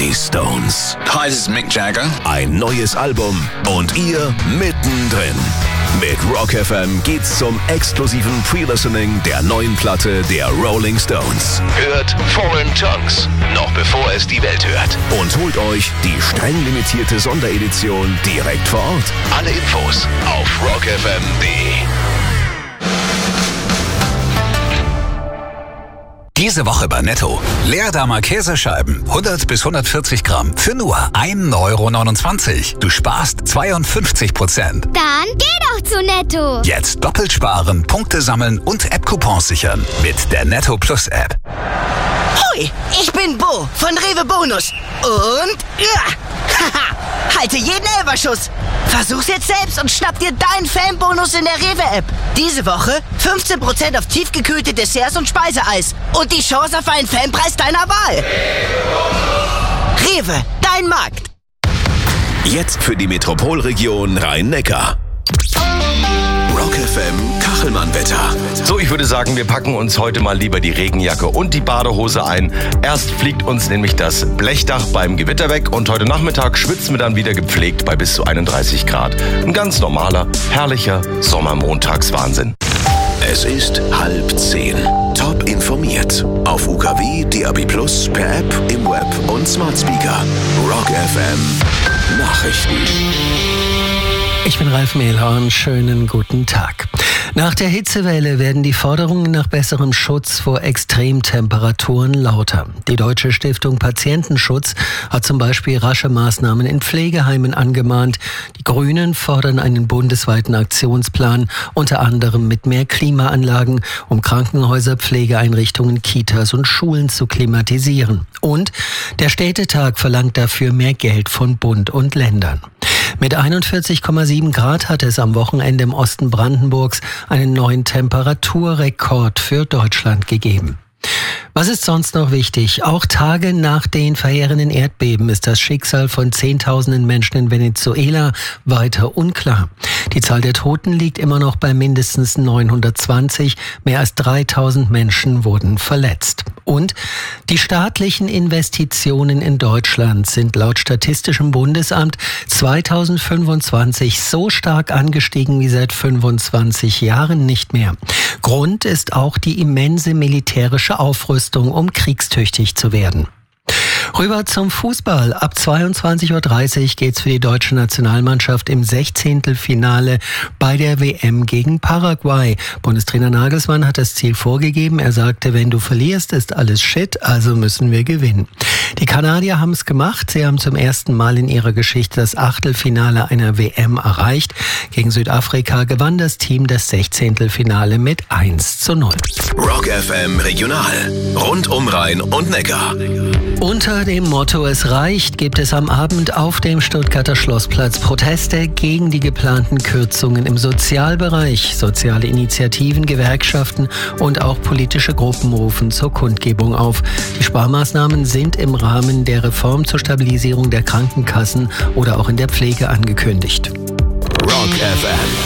Die Stones. Hi, this is Mick Jagger. Ein neues Album und ihr mittendrin. Mit Rock FM geht's zum exklusiven Pre-Listening der neuen Platte der Rolling Stones. Hört Foreign Tongues, noch bevor es die Welt hört. Und holt euch die streng limitierte Sonderedition direkt vor Ort. Alle Infos auf rockfm.de. Diese Woche bei Netto. Leerdamer Käsescheiben, 100 bis 140 Gramm, für nur 1,29 €. Du sparst 52%. Dann geh doch zu Netto. Jetzt doppelt sparen, Punkte sammeln und App-Coupons sichern. Mit der Netto Plus App. Hoi, ich bin Bo von Rewe Bonus. Und halte jeden Elferschuss. Versuch's jetzt selbst und schnapp dir deinen Fanbonus in der Rewe-App. Diese Woche 15% auf tiefgekühlte Desserts und Speiseeis. Und die Chance auf einen Fanpreis deiner Wahl. Rewe, dein Markt. Jetzt für die Metropolregion Rhein-Neckar. Rock FM Kachelmann-Wetter. So, ich würde sagen, wir packen uns heute mal lieber die Regenjacke und die Badehose ein. Erst fliegt uns nämlich das Blechdach beim Gewitter weg und heute Nachmittag schwitzen wir dann wieder gepflegt bei bis zu 31 Grad. Ein ganz normaler, herrlicher Sommermontagswahnsinn. Es ist 9:30. Top informiert. Auf UKW, DAB+, per App, im Web und Smart Speaker. Rock FM Nachrichten. Ich bin Ralf Mehlhorn, schönen guten Tag. Nach der Hitzewelle werden die Forderungen nach besserem Schutz vor Extremtemperaturen lauter. Die Deutsche Stiftung Patientenschutz hat zum Beispiel rasche Maßnahmen in Pflegeheimen angemahnt. Die Grünen fordern einen bundesweiten Aktionsplan, unter anderem mit mehr Klimaanlagen, um Krankenhäuser, Pflegeeinrichtungen, Kitas und Schulen zu klimatisieren. Und der Städtetag verlangt dafür mehr Geld von Bund und Ländern. Mit 41,7 Grad hat es am Wochenende im Osten Brandenburgs einen neuen Temperaturrekord für Deutschland gegeben. Was ist sonst noch wichtig? Auch Tage nach den verheerenden Erdbeben ist das Schicksal von Zehntausenden Menschen in Venezuela weiter unklar. Die Zahl der Toten liegt immer noch bei mindestens 920. Mehr als 3000 Menschen wurden verletzt. Und die staatlichen Investitionen in Deutschland sind laut Statistischem Bundesamt 2025 so stark angestiegen wie seit 25 Jahren nicht mehr. Grund ist auch die immense militärische Aufrüstung, um kriegstüchtig zu werden. Rüber zum Fußball. Ab 22:30 Uhr geht's für die deutsche Nationalmannschaft im 16. Finale bei der WM gegen Paraguay. Bundestrainer Nagelsmann hat das Ziel vorgegeben. Er sagte, wenn du verlierst, ist alles Shit, also müssen wir gewinnen. Die Kanadier haben es gemacht. Sie haben zum ersten Mal in ihrer Geschichte das Achtelfinale einer WM erreicht. Gegen Südafrika gewann das Team das 16. Finale mit 1:0. Rock FM Regional. Rund um Rhein und Neckar. Unter dem Motto Es reicht gibt es am Abend auf dem Stuttgarter Schlossplatz Proteste gegen die geplanten Kürzungen im Sozialbereich. Soziale Initiativen, Gewerkschaften und auch politische Gruppen rufen zur Kundgebung auf. Die Sparmaßnahmen sind im Rahmen der Reform zur Stabilisierung der Krankenkassen oder auch in der Pflege angekündigt. Rock FM.